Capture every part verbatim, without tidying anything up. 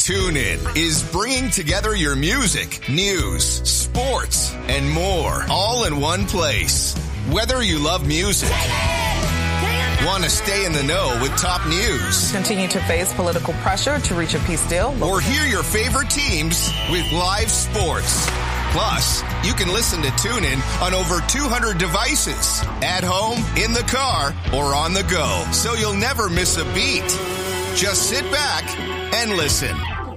TuneIn is bringing together your music, news, sports, and more all in one place. Whether you love music, want to stay in the know with top news, continue to face political pressure to reach a peace deal, or hear your favorite teams with live sports. Plus, you can listen to TuneIn on over two hundred devices, at home, in the car, or on the go, so you'll never miss a beat. Just sit back and listen.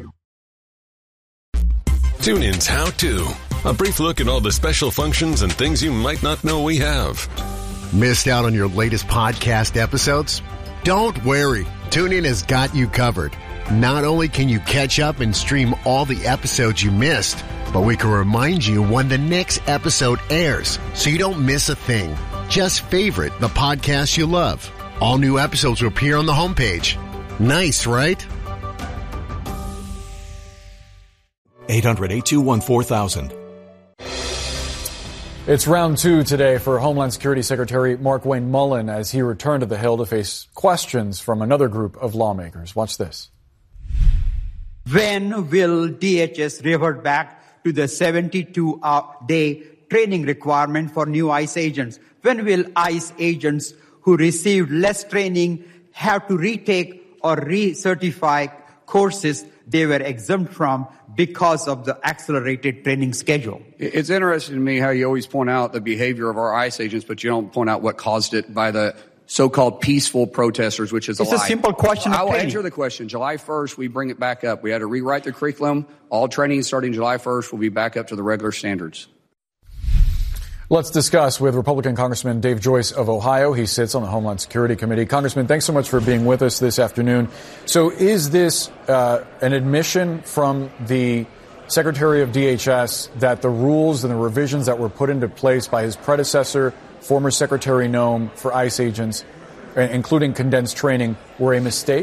TuneIn's How To. A brief look at all the special functions and things you might not know we have. Missed out on your latest podcast episodes? Don't worry. TuneIn has got you covered. Not only can you catch up and stream all the episodes you missed, but we can remind you when the next episode airs so you don't miss a thing. Just favorite the podcast you love. All new episodes will appear on the homepage. Nice, right? eight hundred, eight two one, four thousand. It's round two today for Homeland Security Secretary Markwayne Mullin as he returned to the Hill to face questions from another group of lawmakers. Watch this. When will D H S revert back to the seventy-two day training requirement for new ICE agents? When will ICE agents who received less training have to retake or recertify courses they were exempt from because of the accelerated training schedule? It's interesting to me how you always point out the behavior of our ICE agents, but you don't point out what caused it by the so-called peaceful protesters, which is a it's lie. It's a simple question. I will answer the question. July first, we bring it back up. We had to rewrite the curriculum. All training starting July first will be back up to the regular standards. Let's discuss with Republican Congressman Dave Joyce of Ohio. He sits on the Homeland Security Committee. Congressman, thanks so much for being with us this afternoon. So is this uh, an admission from the Secretary of D H S that the rules and the revisions that were put into place by his predecessor, former Secretary Noem, for ICE agents, including condensed training, were a mistake?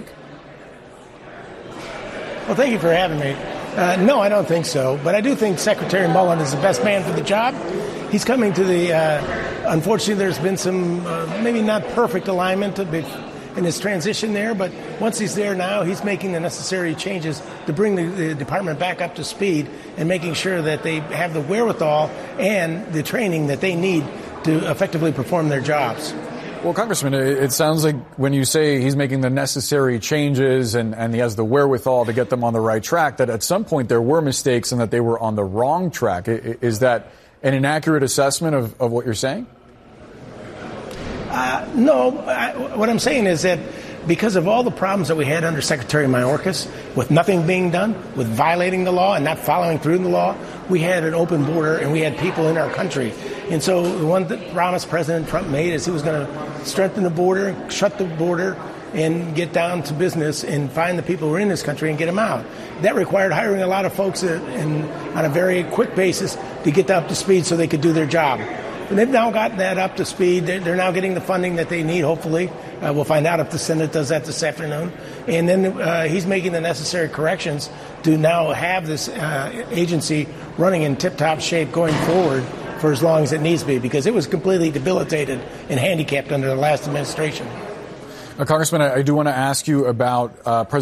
Well, thank you for having me. Uh, no, I don't think so. But I do think Secretary Mullin is the best man for the job. He's coming to the, uh, unfortunately, there's been some uh, maybe not perfect alignment in his transition there, but once he's there now, he's making the necessary changes to bring the, the department back up to speed and making sure that they have the wherewithal and the training that they need to effectively perform their jobs. Well, Congressman, it sounds like when you say he's making the necessary changes and, and he has the wherewithal to get them on the right track, that at some point there were mistakes and that they were on the wrong track. Is that an inaccurate assessment of, of what you're saying? Uh, no. I, what I'm saying is that because of all the problems that we had under Secretary Mayorkas, with nothing being done, with violating the law and not following through the law, we had an open border and we had people in our country. And so the one that promise President Trump made is he was going to strengthen the border, shut the border, and get down to business and find the people who are in this country and get them out. That required hiring a lot of folks in, on a very quick basis to get up to speed so they could do their job. And they've now gotten that up to speed. They're, they're now getting the funding that they need, hopefully. Uh, we'll find out if the Senate does that this afternoon. And then uh, he's making the necessary corrections to now have this uh, agency running in tip-top shape going forward for as long as it needs to be, because it was completely debilitated and handicapped under the last administration. Uh, Congressman, I, I do want to ask you about uh, President